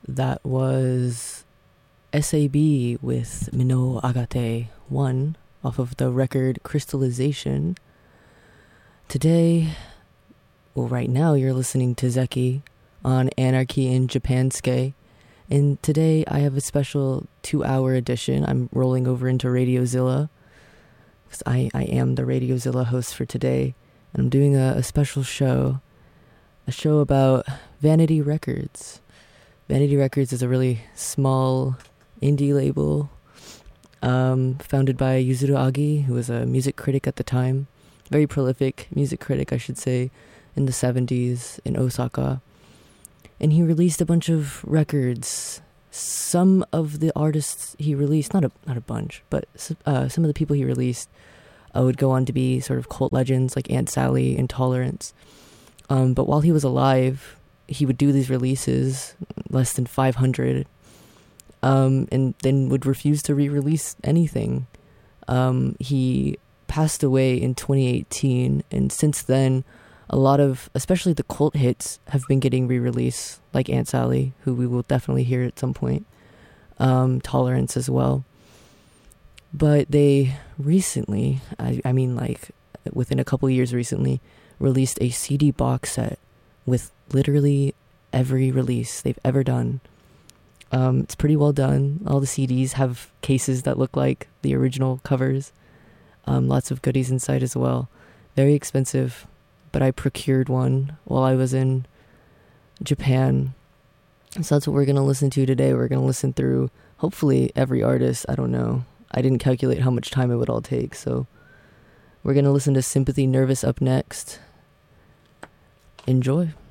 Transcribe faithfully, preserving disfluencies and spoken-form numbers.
That was S A B with Mino Agate one off of the record Crystallization. Today, well, right now you're listening to Zeki on Anarchy in Japanske. And today I have a special two-hour edition. I'm rolling over into Radiozilla because I, I am the Radiozilla host for today. And I'm doing a, a special show, a show about Vanity Records. Vanity Records is a really small indie label um, founded by Yuzuru Agi, who was a music critic at the time. Very prolific music critic, I should say, in the seventies in Osaka. And he released a bunch of records. Some of the artists he released, not a not a bunch, but uh, some of the people he released uh, would go on to be sort of cult legends like Aunt Sally, Intolerance. Um, but while he was alive, he would do these releases, less than five hundred, um, and then would refuse to re-release anything. Um, he passed away in twenty eighteen, and since then, a lot of, especially the cult hits, have been getting re-released, like Aunt Sally, who we will definitely hear at some point, um, Tolerance as well. But they recently, I, I mean like within a couple years recently, released a C D box set with literally every release they've ever done. Um, it's pretty well done. All the C Ds have cases that look like the original covers. Um, lots of goodies inside as well. Very expensive, but I procured one while I was in Japan. So that's what we're going to listen to today. We're going to listen through, hopefully, every artist. I don't know. I didn't calculate how much time it would all take. So we're going to listen to Sympathy Nervous up next. Enjoy.